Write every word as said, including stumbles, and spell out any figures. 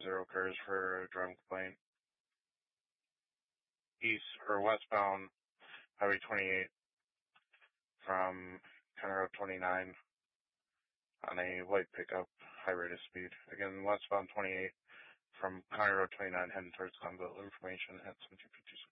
zero cars for a driving complaint. East or westbound Highway twenty-eight from County Road twenty-nine on a white pickup, high rate of speed. Again, westbound twenty-eight from County Road twenty-nine heading towards Glenville. Information at seventeen fifty-six.